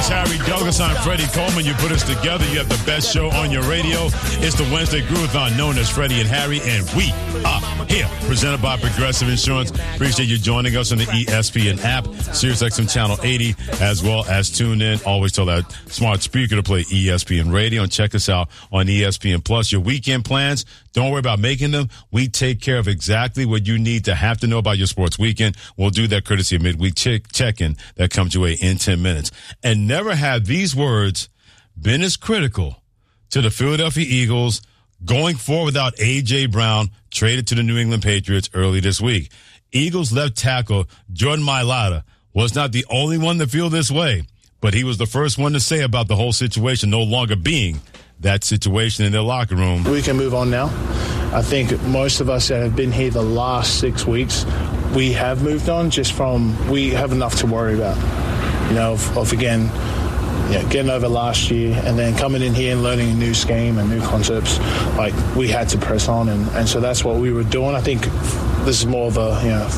It's Harry Douglas. I'm Freddie Coleman. You put us together. You have the best show on your radio. It's the Wednesday Groovathon known as Freddie and Harry, and we are here. Presented by Progressive Insurance. Appreciate you joining us on the ESPN app, SiriusXM Channel 80, as well as tune in. Always tell that smart speaker to play ESPN Radio, and check us out on ESPN Plus. Your weekend plans, don't worry about making them. We take care of exactly what you need to have to know about your sports weekend. We'll do that courtesy of midweek check-in that comes your way in 10 minutes. And never have these words been as critical to the Philadelphia Eagles going forward without A.J. Brown, traded to the New England Patriots early this week. Eagles left tackle Jordan Mailata was not the only one to feel this way, but he was the first one to say about the whole situation no longer being that situation in their locker room. We can move on now. I think most of us that have been here the last 6 weeks, we have moved on just from we have enough to worry about. You know, of again, getting over last year and then coming in here and learning a new scheme and new concepts. Like, we had to press on, and so that's what we were doing. I think this is more of a,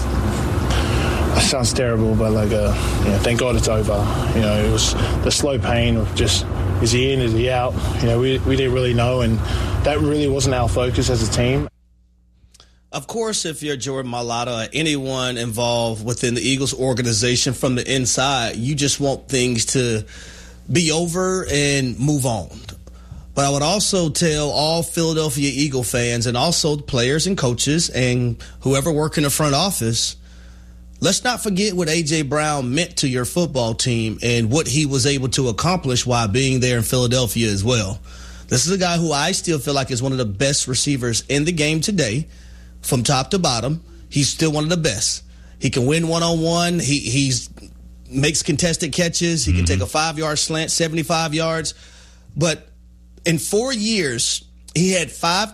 it sounds terrible, but like thank God it's over. It was the slow pain of just, is he in, is he out? We didn't really know, and that really wasn't our focus as a team. Of course, if you're Jordan Mailata or anyone involved within the Eagles organization from the inside, you just want things to be over and move on. But I would also tell all Philadelphia Eagle fans and also players and coaches and whoever work in the front office, let's not forget what A.J. Brown meant to your football team and what he was able to accomplish while being there in Philadelphia as well. This is a guy who I still feel like is one of the best receivers in the game today. From top to bottom, he's still one of the best. He can win one-on-one. He makes contested catches. He can take a 5-yard slant, 75 yards. But in 4 years, he had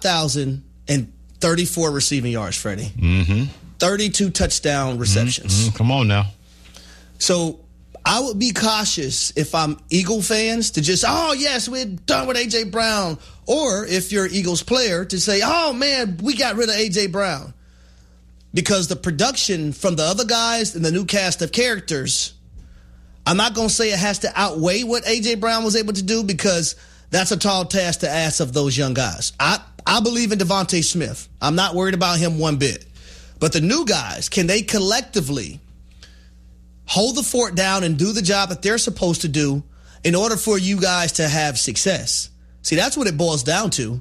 5,034 receiving yards, Freddie. 32 touchdown receptions. Come on now. So I would be cautious if I'm Eagle fans to just, oh, yes, we're done with A.J. Brown. Or if you're an Eagles player to say, oh, man, we got rid of A.J. Brown. Because the production from the other guys and the new cast of characters, I'm not going to say it has to outweigh what A.J. Brown was able to do, because that's a tall task to ask of those young guys. I believe in Devontae Smith. I'm not worried about him one bit. But the new guys, can they collectively hold the fort down and do the job that they're supposed to do in order for you guys to have success? See, that's what it boils down to.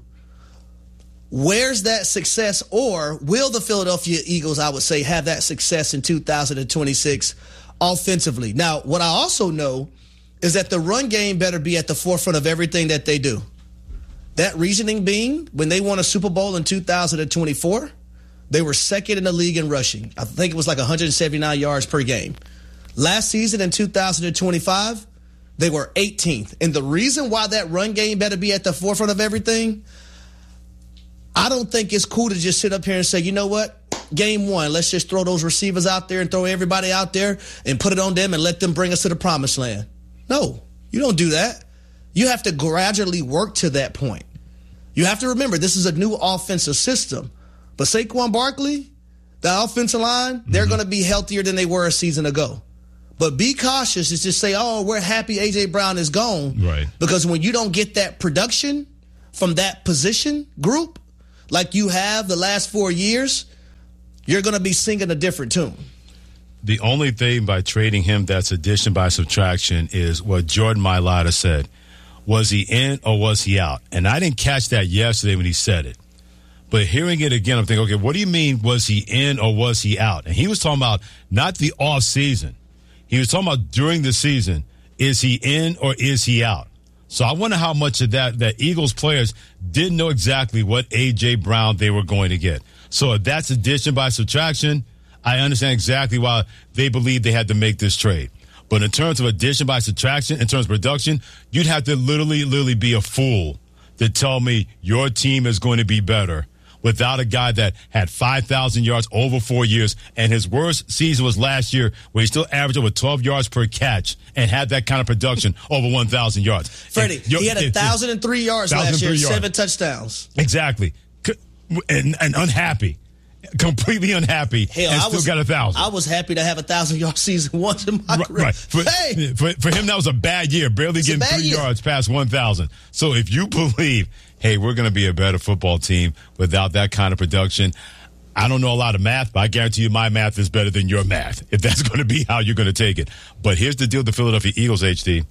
Where's that success, or will the Philadelphia Eagles, I would say, have that success in 2026 offensively? Now, what I also know is that the run game better be at the forefront of everything that they do. That reasoning being, when they won a Super Bowl in 2024, they were second in the league in rushing. I think it was like 179 yards per game. Last season in 2025, they were 18th. And the reason why that run game better be at the forefront of everything, I don't think it's cool to just sit up here and say, you know what, game one, let's just throw those receivers out there and throw everybody out there and put it on them and let them bring us to the promised land. No, you don't do that. You have to gradually work to that point. You have to remember, this is a new offensive system. But Saquon Barkley, the offensive line, they're going to be healthier than they were a season ago. But be cautious is just say, oh, we're happy A.J. Brown is gone. Right. Because when you don't get that production from that position group like you have the last 4 years, you're going to be singing a different tune. The only thing by trading him that's addition by subtraction is what Jordan Mailata said. Was he in or was he out? And I didn't catch that yesterday when he said it. But hearing it again, I'm thinking, okay, what do you mean, was he in or was he out? And he was talking about not the off season. He was talking about during the season. Is he in or is he out? So I wonder how much of that Eagles players didn't know exactly what A.J. Brown they were going to get. So if that's addition by subtraction, I understand exactly why they believe they had to make this trade. But in terms of addition by subtraction, in terms of production, you'd have to literally be a fool to tell me your team is going to be better without a guy that had 5,000 yards over 4 years, and his worst season was last year where he still averaged over 12 yards per catch and had that kind of production over 1,000 yards. Freddie, he had 1,003 yards last year, 7 touchdowns. Exactly. And unhappy. completely unhappy and still got 1,000. I was happy to have 1,000-yard season once in my career. Right. For him, that was a bad year, barely getting 3 yards past 1,000. So if you believe, hey, we're going to be a better football team without that kind of production, I don't know a lot of math, but I guarantee you my math is better than your math, if that's going to be how you're going to take it. But here's the deal with the Philadelphia Eagles, HD.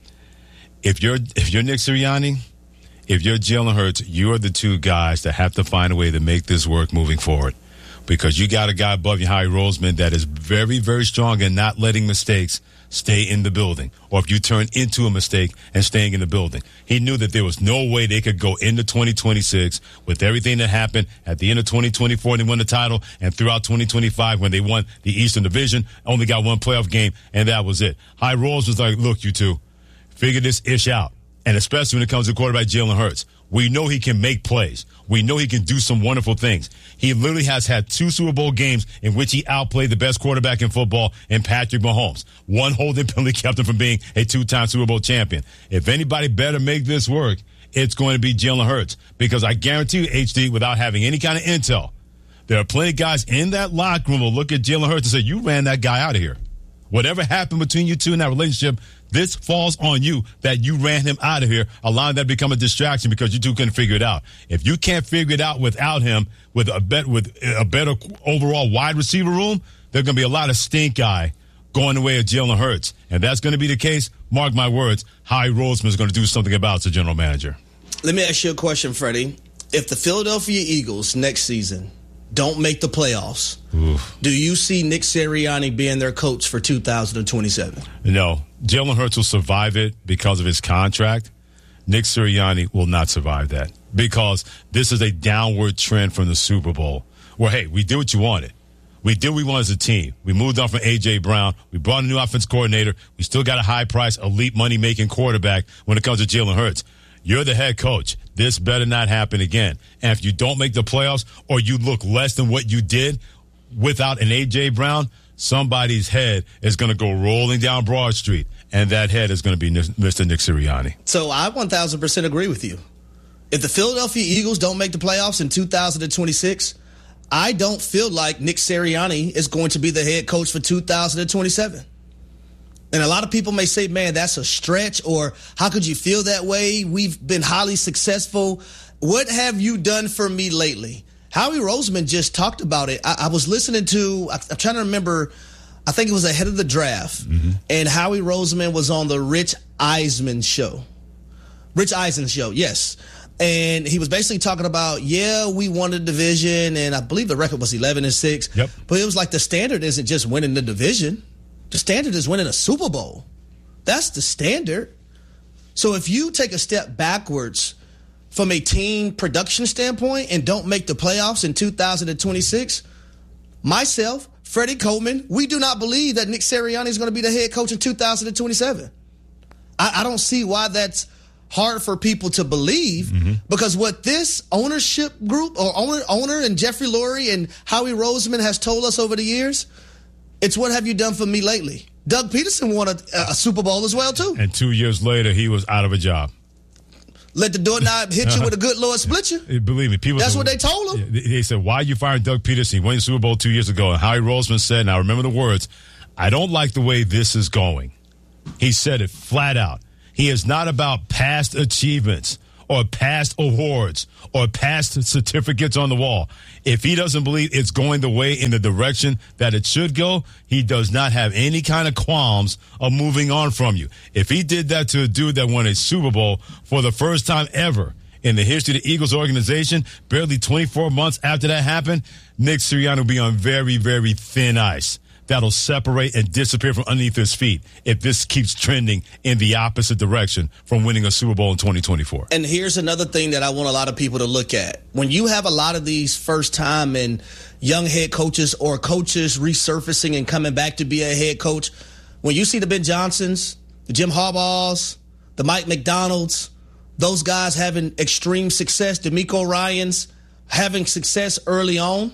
If you're Nick Sirianni, if you're Jalen Hurts, you are the two guys that have to find a way to make this work moving forward. Because you got a guy above you, Howie Roseman, that is very, very strong in not letting mistakes stay in the building. Or if you turn into a mistake and staying in the building. He knew that there was no way they could go into 2026 with everything that happened at the end of 2024 and they won the title, and throughout 2025 when they won the Eastern Division, only got one playoff game, and that was it. Howie Roseman was like, look, you two, figure this ish out. And especially when it comes to quarterback Jalen Hurts. We know he can make plays. We know he can do some wonderful things. He literally has had 2 Super Bowl games in which he outplayed the best quarterback in football in Patrick Mahomes. One holding penalty kept him from being a 2-time Super Bowl champion. If anybody better make this work, it's going to be Jalen Hurts. Because I guarantee you, HD, without having any kind of intel, there are plenty of guys in that locker room who will look at Jalen Hurts and say, you ran that guy out of here. Whatever happened between you two in that relationship, this falls on you that you ran him out of here, allowing that to become a distraction because you two couldn't figure it out. If you can't figure it out without him, with a better overall wide receiver room, there's going to be a lot of stink eye going the way of Jalen Hurts. And that's going to be the case. Mark my words, Howie Roseman is going to do something about it as a general manager. Let me ask you a question, Freddie. If the Philadelphia Eagles next season don't make the playoffs, do you see Nick Sirianni being their coach for 2027? No. Jalen Hurts will survive it because of his contract. Nick Sirianni will not survive that because this is a downward trend from the Super Bowl where, hey, we did what you wanted. We did what we wanted as a team. We moved on from A.J. Brown. We brought a new offense coordinator. We still got a high-price, elite money-making quarterback when it comes to Jalen Hurts. You're the head coach. This better not happen again. And if you don't make the playoffs or you look less than what you did without an A.J. Brown, somebody's head is going to go rolling down Broad Street, and that head is going to be Mr. Nick Sirianni. So I 1,000% agree with you. If the Philadelphia Eagles don't make the playoffs in 2026, I don't feel like Nick Sirianni is going to be the head coach for 2027. And a lot of people may say, man, that's a stretch, or how could you feel that way? We've been highly successful. What have you done for me lately? Howie Roseman just talked about it. I was listening to, I'm trying to remember, I think it was ahead of the draft, and Howie Roseman was on the Rich Eisen show. Rich Eisen show, yes. And he was basically talking about, we won the division, and I believe the record was 11-6. Yep. But it was like the standard isn't just winning the division. The standard is winning a Super Bowl. That's the standard. So if you take a step backwards from a team production standpoint and don't make the playoffs in 2026, myself, Freddie Coleman, we do not believe that Nick Sirianni is going to be the head coach in 2027. I don't see why that's hard for people to believe, because what this ownership group or owner and Jeffrey Lurie and Howie Roseman has told us over the years, it's what have you done for me lately? Doug Peterson won a Super Bowl as well, too. And 2 years later, he was out of a job. Let the doorknob hit you with a good Lord split you. Believe me, people. That's what they told him. They said, why are you firing Doug Peterson? He won the Super Bowl 2 years ago. And Howie Roseman said, and I remember the words, I don't like the way this is going. He said it flat out. He is not about past achievements or past awards or past certificates on the wall. If he doesn't believe it's going the way in the direction that it should go, he does not have any kind of qualms of moving on from you. If he did that to a dude that won a Super Bowl for the first time ever in the history of the Eagles organization, barely 24 months after that happened, Nick Sirianni will be on very, very thin ice. That'll separate and disappear from underneath his feet if this keeps trending in the opposite direction from winning a Super Bowl in 2024. And here's another thing that I want a lot of people to look at. When you have a lot of these first-time and young head coaches or coaches resurfacing and coming back to be a head coach, when you see the Ben Johnsons, the Jim Harbaughs, the Mike McDonalds, those guys having extreme success, DeMeco Ryans having success early on,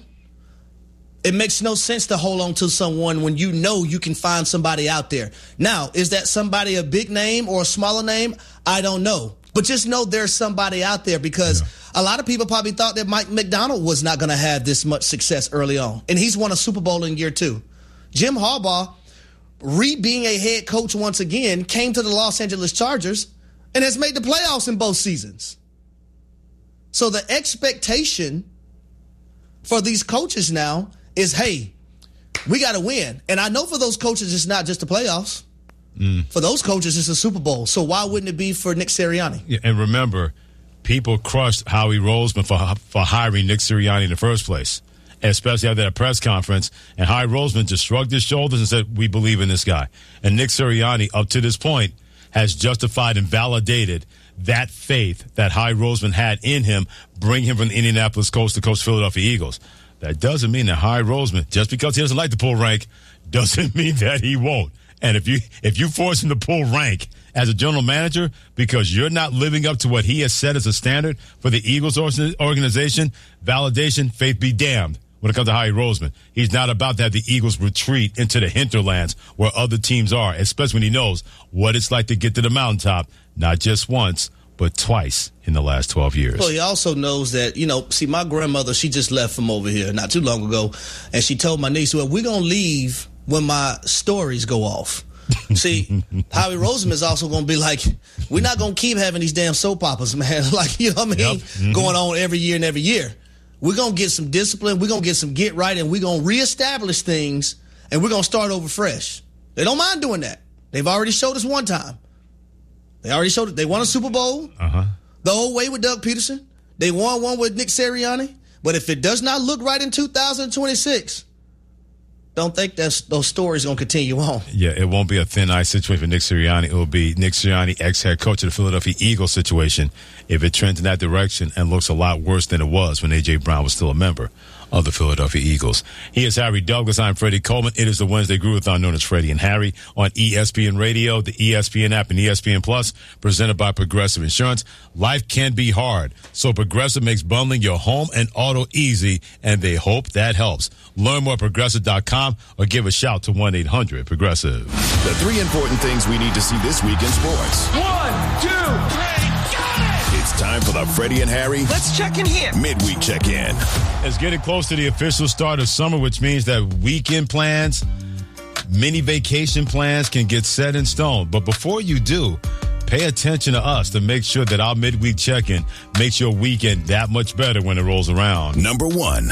it makes no sense to hold on to someone when you know you can find somebody out there. Now, is that somebody a big name or a smaller name? I don't know. But just know there's somebody out there, because a lot of people probably thought that Mike Macdonald was not going to have this much success early on. And he's won a Super Bowl in year 2. Jim Harbaugh, being a head coach once again, came to the Los Angeles Chargers and has made the playoffs in both seasons. So the expectation for these coaches now is, hey, we got to win. And I know for those coaches, it's not just the playoffs. For those coaches, it's a Super Bowl. So why wouldn't it be for Nick Sirianni? Yeah, and remember, people crushed Howie Roseman for hiring Nick Sirianni in the first place, especially after that press conference. And Howie Roseman just shrugged his shoulders and said, we believe in this guy. And Nick Sirianni, up to this point, has justified and validated that faith that Howie Roseman had in him, bring him from the Indianapolis Colts to coach Philadelphia Eagles. That doesn't mean that Howie Roseman, just because he doesn't like to pull rank, doesn't mean that he won't. And if you force him to pull rank as a general manager because you're not living up to what he has set as a standard for the Eagles organization, validation, faith be damned when it comes to Howie Roseman. He's not about to have the Eagles retreat into the hinterlands where other teams are, especially when he knows what it's like to get to the mountaintop, not just once, but twice in the last 12 years. Well, he also knows that, see, my grandmother, she just left from over here not too long ago, and she told my niece, well, we're going to leave when my stories go off. See, Howie Roseman is also going to be like, we're not going to keep having these damn soap operas, man. Like, you know what I mean? Yep. Going on every year and every year. We're going to get some discipline. We're going to get some get right, and we're going to reestablish things, and we're going to start over fresh. They don't mind doing that. They've already showed us one time. They already showed it. They won a Super Bowl the old way with Doug Peterson. They won one with Nick Sirianni. But if it does not look right in 2026, don't think those stories going to continue on. Yeah, it won't be a thin ice situation for Nick Sirianni. It will be Nick Sirianni, ex-head coach of the Philadelphia Eagles situation, if it trends in that direction and looks a lot worse than it was when A.J. Brown was still a member of the Philadelphia Eagles. He is Harry Douglas. I'm Freddie Coleman. It is the Wednesday Groove-a-thon known as Freddie and Harry on ESPN Radio, the ESPN app, and ESPN Plus, presented by Progressive Insurance. Life can be hard, so Progressive makes bundling your home and auto easy, and they hope that helps. Learn more at Progressive.com or give a shout to 1-800-PROGRESSIVE. The 3 important things we need to see this week in sports. 1, 2, 3, got it! It's time for the Freddie and Harry Let's check in here. Midweek Check-In. It's getting close to the official start of summer, which means that weekend plans, mini vacation plans can get set in stone. But before you do, pay attention to us to make sure that our midweek check-in makes your weekend that much better when it rolls around. Number 1,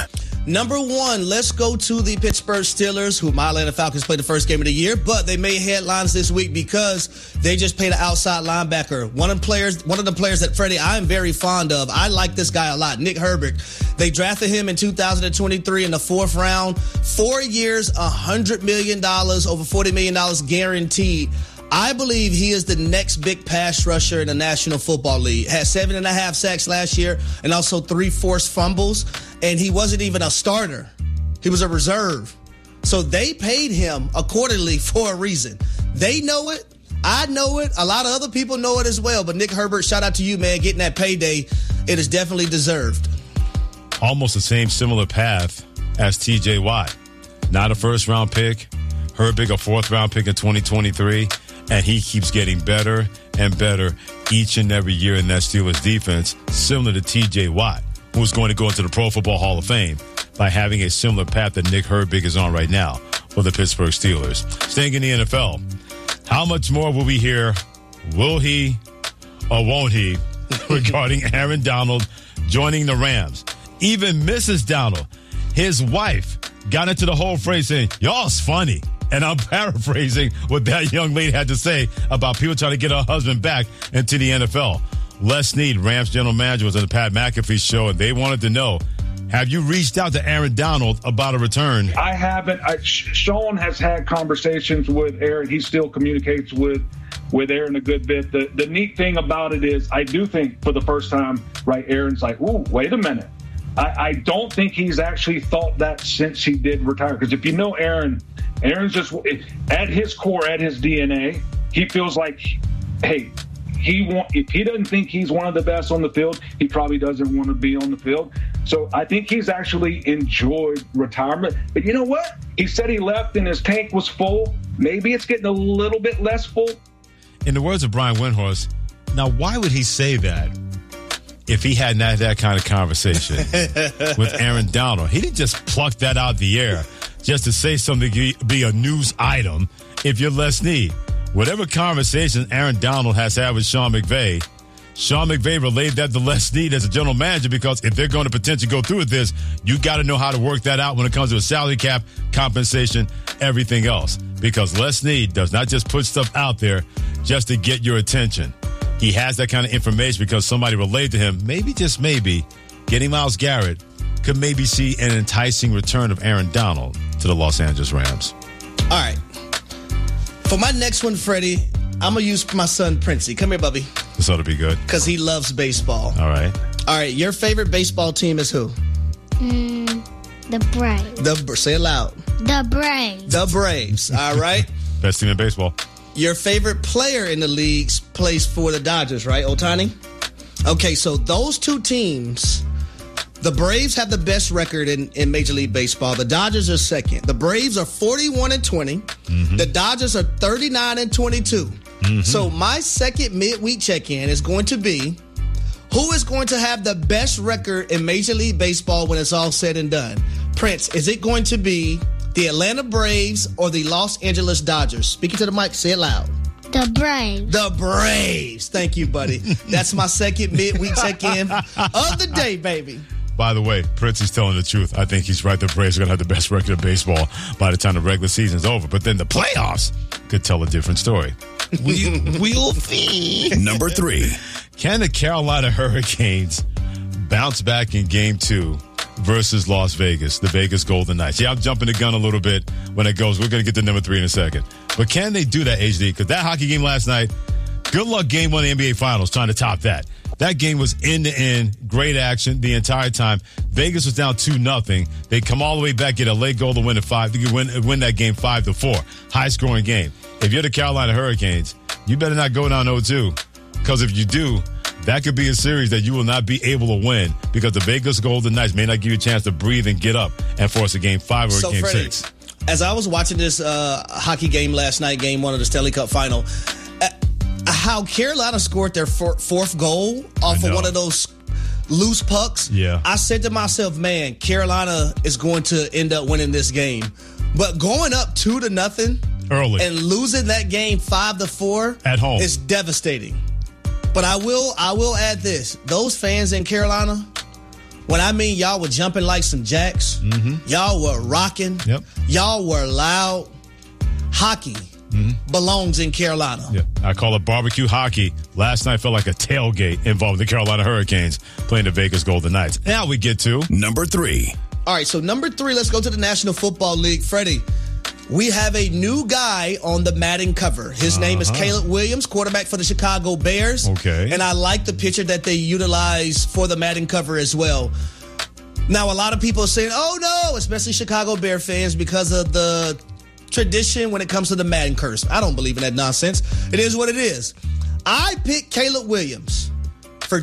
let's go to the Pittsburgh Steelers, who my Atlanta Falcons played the first game of the year, but they made headlines this week because they just paid an outside linebacker. One of the players that, Freddie, I'm very fond of. I like this guy a lot, Nick Herbig. They drafted him in 2023 in the 4th round. 4 years, $100 million, over $40 million guaranteed. I believe he is the next big pass rusher in the National Football League. Had 7.5 sacks last year and also 3 forced fumbles. And he wasn't even a starter. He was a reserve. So they paid him accordingly for a reason. They know it. I know it. A lot of other people know it as well. But Nick Herbig, shout out to you, man. Getting that payday, it is definitely deserved. Almost the same similar path as T.J. Watt. Not a first-round pick. Herbig, a 4th-round pick in 2023. And he keeps getting better and better each and every year in that Steelers defense, similar to T.J. Watt, who's going to go into the Pro Football Hall of Fame by having a similar path that Nick Herbig is on right now for the Pittsburgh Steelers. Staying in the NFL, how much more will we hear, will he or won't he, regarding Aaron Donald joining the Rams? Even Mrs. Donald, his wife, got into the whole phrase saying, y'all's funny. And I'm paraphrasing what that young lady had to say about people trying to get her husband back into the NFL. Les Snead, Rams general manager, was on the Pat McAfee show, and they wanted to know, have you reached out to Aaron Donald about a return? I haven't. Sean has had conversations with Aaron. He still communicates with Aaron a good bit. The neat thing about it is I do think for the first time, right, Aaron's like, ooh, wait a minute. I don't think he's actually thought that since he did retire. Because if you know Aaron's just, at his core, at his DNA, he feels like, hey, if he doesn't think he's one of the best on the field, he probably doesn't want to be on the field. So I think he's actually enjoyed retirement. But you know what? He said he left and his tank was full. Maybe it's getting a little bit less full. In the words of Brian Windhorst, Now, why would he say that if he hadn't had that kind of conversation with Aaron Donald? He didn't just pluck that out the air just to say something to be a news item if you're Les Snead. Whatever conversation Aaron Donald has had with Sean McVay relayed that to Les Snead as a general manager, because if they're going to potentially go through with this, you got to know how to work that out when it comes to a salary cap, compensation, everything else. Because Les Snead does not just put stuff out there just to get your attention. He has that kind of information because somebody relayed to him, maybe, just maybe, getting Myles Garrett could maybe see an enticing return of Aaron Donald to the Los Angeles Rams. All right. For my next one, Freddie, I'm going to use my son, Princey. Come here, Bubby. This ought to be good. Because he loves baseball. All right. All right. Your favorite baseball team is who? The Braves. Say it loud. The Braves. The Braves. All right. Best team in baseball. Your favorite player in the league plays for the Dodgers, right, Ohtani? Okay, so those two teams, the Braves have the best record in Major League Baseball. The Dodgers are second. The Braves are 41-20. Mm-hmm. The Dodgers are 39-22. Mm-hmm. So my second midweek check-in is going to be, who is going to have the best record in Major League Baseball when it's all said and done? Prince, is it going to be the Atlanta Braves or the Los Angeles Dodgers? Speaking to the mic, say it loud. The Braves. The Braves. Thank you, buddy. That's my second midweek check-in of the day, baby. By the way, Prince is telling the truth. I think he's right. The Braves are going to have the best record of baseball by the time the regular season's over. But then the playoffs could tell a different story. We'll see. Number 3. Can the Carolina Hurricanes bounce back in Game 2 versus Las Vegas, the Vegas Golden Knights? Yeah, I'm jumping the gun a little bit when it goes. We're going to get to number 3 in a second. But can they do that, HD? Because that hockey game last night, good luck Game 1 of the NBA Finals trying to top that. That game was end-to-end, great action the entire time. Vegas was down 2-0. They come all the way back, get a late goal to win it 5. You win that game 5-4. High-scoring game. If you're the Carolina Hurricanes, you better not go down 0-2. Because if you do, that could be a series that you will not be able to win because the Vegas Golden Knights may not give you a chance to breathe and get up and force a Game 5 or a Game Freddie, 6. As I was watching this hockey game last night, Game 1 of the Stanley Cup Final, how Carolina scored their fourth goal off of one of those loose pucks. Yeah. I said to myself, man, Carolina is going to end up winning this game. But going up 2-0 early and losing that game 5-4 at home is devastating. But I will add this. Those fans in Carolina, when I mean y'all were jumping like some jacks, y'all were rocking, y'all were loud. Hockey belongs in Carolina. Yeah, I call it barbecue hockey. Last night felt like a tailgate involving the Carolina Hurricanes playing the Vegas Golden Knights. Now we get to number 3. All right, so number 3, let's go to the National Football League. Freddie, we have a new guy on the Madden cover. His name is Caleb Williams, quarterback for the Chicago Bears. Okay. And I like the picture that they utilize for the Madden cover as well. Now, a lot of people are saying, oh no, especially Chicago Bear fans, because of the tradition when it comes to the Madden curse. I don't believe in that nonsense. It is what it is. I picked Caleb Williams for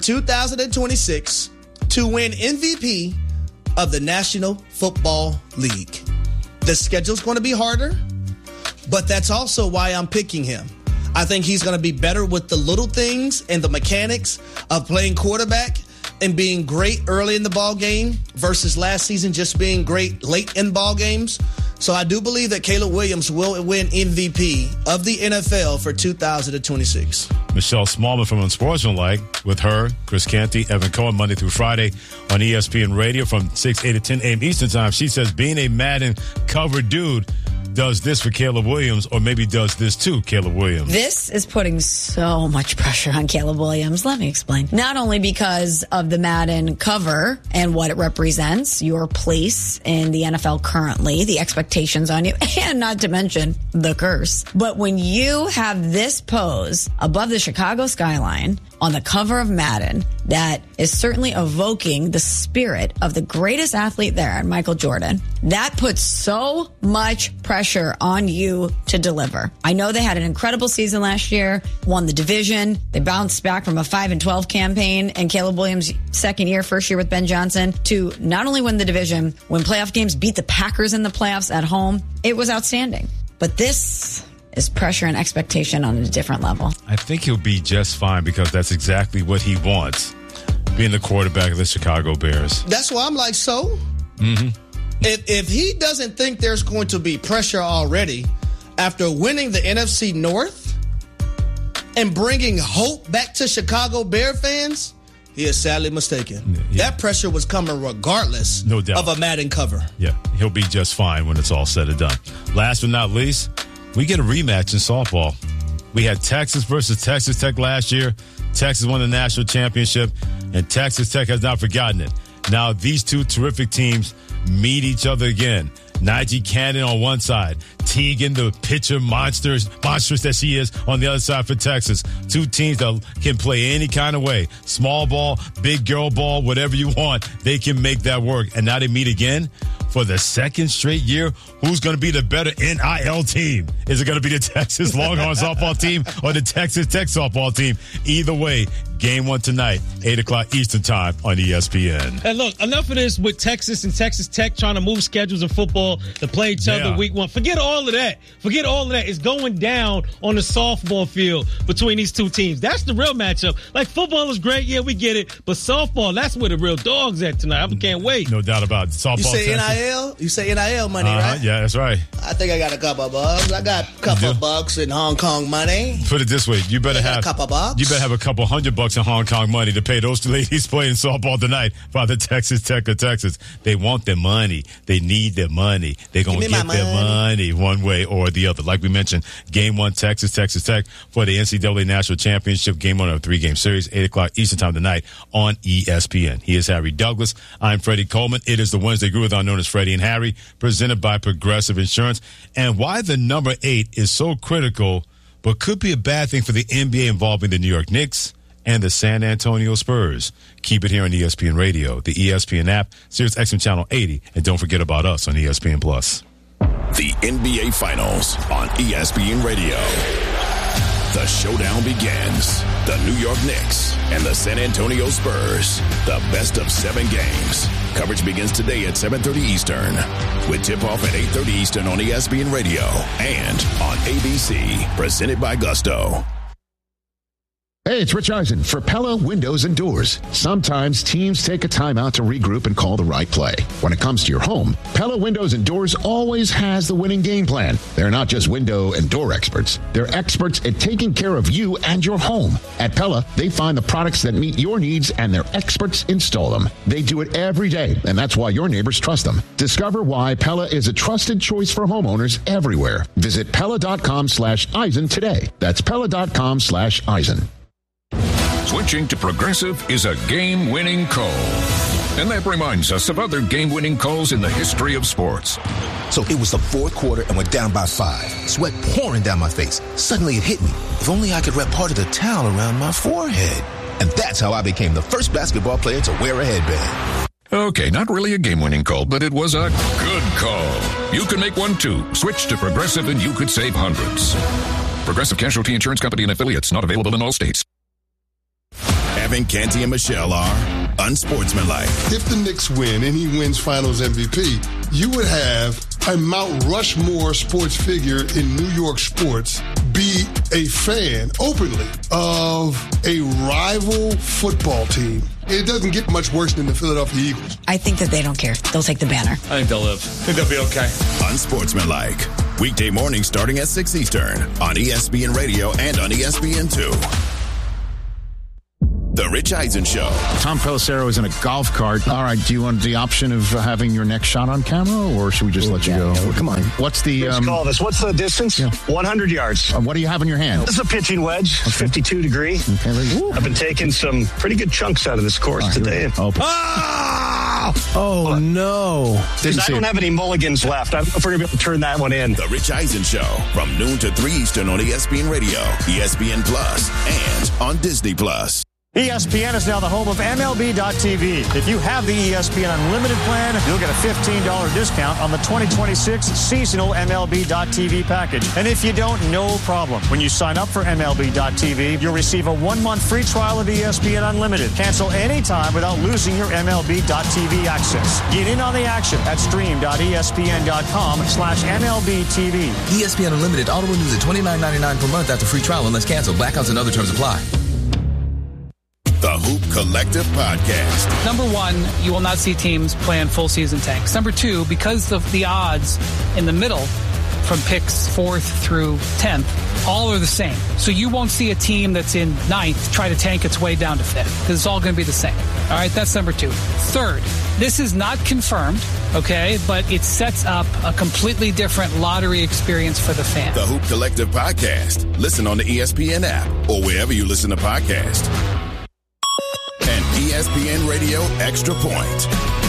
2026 to win MVP of the National Football League. The schedule's going to be harder, but that's also why I'm picking him. I think he's going to be better with the little things and the mechanics of playing quarterback and being great early in the ball game versus last season just being great late in ball games. So I do believe that Caleb Williams will win MVP of the NFL for 2026. Michelle Smallman from Unsportsmanlike with her, Chris Canty, Evan Cohen, Monday through Friday on ESPN Radio from 6, 8 to 10 a.m. Eastern Time. She says being a Madden cover dude does this for Caleb Williams, or maybe does this to Caleb Williams. This is putting so much pressure on Caleb Williams. Let me explain. Not only because of the Madden cover and what it represents, your place in the NFL currently, the expectations on you, and not to mention the curse. But when you have this pose above the Chicago skyline on the cover of Madden, that is certainly evoking the spirit of the greatest athlete there, Michael Jordan. That puts so much pressure on you to deliver. I know they had an incredible season last year, won the division. They bounced back from a 5-12 campaign, and Caleb Williams' second year, first year with Ben Johnson, to not only win the division, win playoff games, beat the Packers in the playoffs at home. It was outstanding. But this is pressure and expectation on a different level. I think he'll be just fine because that's exactly what he wants, being the quarterback of the Chicago Bears. That's why I'm like, so? Mm-hmm. If he doesn't think there's going to be pressure already after winning the NFC North and bringing hope back to Chicago Bear fans, he is sadly mistaken. Yeah. That pressure was coming regardless no doubt. of a Madden cover. Yeah, he'll be just fine when it's all said and done. Last but not least, we get a rematch in softball. We had Texas versus Texas Tech last year. Texas won the national championship, and Texas Tech has not forgotten it. Now these two terrific teams meet each other again. Najee Cannon on one side, Teagan, the pitcher monstrous that she is, on the other side for Texas. Two teams that can play any kind of way. Small ball, big girl ball, whatever you want. They can make that work. And now they meet again for the second straight year. Who's going to be the better NIL team? Is it going to be the Texas Longhorn softball team or the Texas Tech softball team? Either way, game one tonight, 8 o'clock Eastern time on ESPN. And look, enough of this with Texas and Texas Tech trying to move schedules in football to play each other week one. Forget all of that. It's going down on the softball field between these two teams. That's the real matchup. Like, football is great. Yeah, we get it. But softball, that's where the real dog's at tonight. I can't wait. No doubt about it. Softball. You say NIL? You say NIL money, right? Yeah, that's right. I think I got a couple of bucks. I got a couple of bucks in Hong Kong money. Put it this way. You better have a couple bucks. You better have a couple $100 in Hong Kong money to pay those two ladies playing softball tonight by the Texas Tech of Texas. They want their money. They need their money. They're going to get their money one way or the other. Like we mentioned, game one, Texas Tech for the NCAA National Championship, game one of a 3-game series, 8 o'clock Eastern time tonight on ESPN. He is Harry Douglas. I'm Freddie Coleman. It is the Wednesday Groove-a-thon known as Freddie and Harry, presented by Progressive Insurance. And why the number 8 is so critical, but could be a bad thing for the NBA involving the New York Knicks and the San Antonio Spurs. Keep it here on ESPN Radio, the ESPN app, Sirius XM Channel 80, and don't forget about us on ESPN Plus. The NBA Finals on ESPN Radio. The showdown begins. The New York Knicks and the San Antonio Spurs. The best of 7 games. Coverage begins today at 7:30 Eastern. With tip-off at 8:30 Eastern on ESPN Radio and on ABC. Presented by Gusto. Hey, it's Rich Eisen for Pella Windows and Doors. Sometimes teams take a timeout to regroup and call the right play. When it comes to your home, Pella Windows and Doors always has the winning game plan. They're not just window and door experts. They're experts at taking care of you and your home. At Pella, they find the products that meet your needs and their experts install them. They do it every day, and that's why your neighbors trust them. Discover why Pella is a trusted choice for homeowners everywhere. Visit Pella.com/Eisen today. That's Pella.com/Eisen. Switching to Progressive is a game-winning call. And that reminds us of other game-winning calls in the history of sports. So it was the fourth quarter and we're down by 5. Sweat pouring down my face. Suddenly it hit me. If only I could wrap part of the towel around my forehead. And that's how I became the first basketball player to wear a headband. Okay, not really a game-winning call, but it was a good call. You can make one too. Switch to Progressive and you could save hundreds. Progressive Casualty Insurance Company and affiliates, not available in all states. Evan, Canty, and Michelle are unsportsmanlike. If the Knicks win and he wins Finals MVP, you would have a Mount Rushmore sports figure in New York sports be a fan openly of a rival football team. It doesn't get much worse than the Philadelphia Eagles. I think that they don't care. They'll take the banner. I think they'll live. I think they'll be okay. Unsportsmanlike. Weekday mornings starting at 6 Eastern on ESPN Radio and on ESPN2. The Rich Eisen Show. Tom Pelissero is in a golf cart. All right, do you want the option of having your next shot on camera, or should we just let you go? Come on. What's the... Let's call this. What's the distance? 100 yards. What do you have in your hand? This is a pitching wedge, 52 degree. Okay, I've been taking some pretty good chunks out of this course today. Oh, no. I don't have any mulligans left. I'm going to be able to turn that one in. The Rich Eisen Show from noon to 3 Eastern on ESPN Radio, ESPN Plus, and on Disney Plus. ESPN is now the home of MLB.tv. If you have the ESPN Unlimited plan, you'll get a $15 discount on the 2026 seasonal MLB.tv package. And if you don't, no problem. When you sign up for MLB.tv, you'll receive a 1-month free trial of ESPN Unlimited. Cancel anytime without losing your MLB.tv access. Get in on the action at stream.espn.com/MLBTV. ESPN Unlimited auto renews at $29.99 per month after free trial unless canceled. Blackouts and other terms apply. The Hoop Collective Podcast. Number one, you will not see teams plan full season tanks. Number two, because of the odds in the middle from picks 4th through 10th, all are the same. So you won't see a team that's in 9th try to tank its way down to 5th because it's all going to be the same. All right, that's number two. Third, this is not confirmed, okay, but it sets up a completely different lottery experience for the fan. The Hoop Collective Podcast. Listen on the ESPN app or wherever you listen to podcasts. And ESPN Radio Extra Point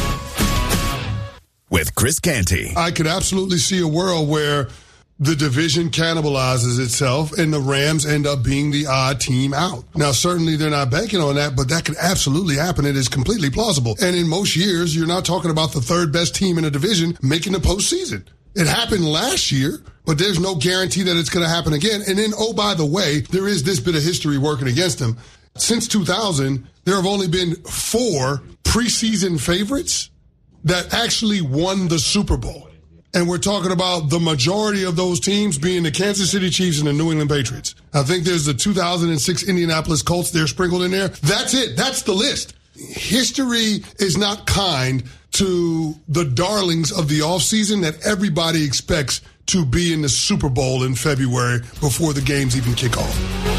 with Chris Canty. I could absolutely see a world where the division cannibalizes itself and the Rams end up being the odd team out. Now, certainly they're not banking on that, but that could absolutely happen. It is completely plausible. And in most years, you're not talking about the third best team in a division making the postseason. It happened last year, but there's no guarantee that it's going to happen again. And then, oh, by the way, there is this bit of history working against them. Since 2000, there have only been 4 preseason favorites that actually won the Super Bowl. And we're talking about the majority of those teams being the Kansas City Chiefs and the New England Patriots. I think there's the 2006 Indianapolis Colts. They're sprinkled in there. That's it. That's the list. History is not kind to the darlings of the offseason that everybody expects to be in the Super Bowl in February before the games even kick off.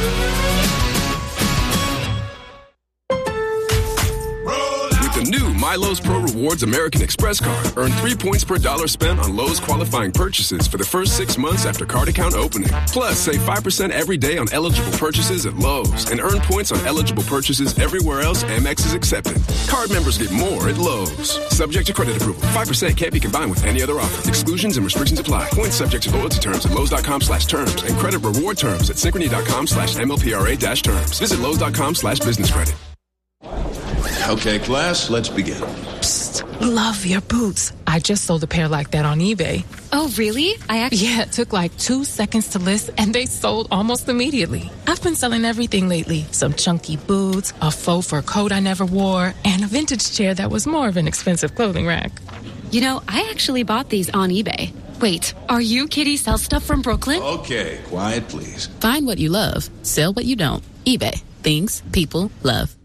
New My Lowe's Pro Rewards American Express card. Earn 3 points per dollar spent on Lowe's qualifying purchases for the first 6 months after card account opening. Plus, save 5% every day on eligible purchases at Lowe's and earn points on eligible purchases everywhere else Amex is accepted. Card members get more at Lowe's. Subject to credit approval. 5% can't be combined with any other offer. Exclusions and restrictions apply. Points subject to loyalty terms at Lowe's.com/terms and credit reward terms at Synchrony.com/MLPRA-terms. Visit Lowe's.com/business credit. Okay, class, let's begin. Psst, love your boots. I just sold a pair like that on eBay. Oh, really? Yeah, it took like 2 seconds to list, and they sold almost immediately. I've been selling everything lately. Some chunky boots, a faux fur coat I never wore, and a vintage chair that was more of an expensive clothing rack. You know, I actually bought these on eBay. Wait, are you Kitty Sell Stuff from Brooklyn? Okay, quiet, please. Find what you love. Sell what you don't. eBay. Things people love.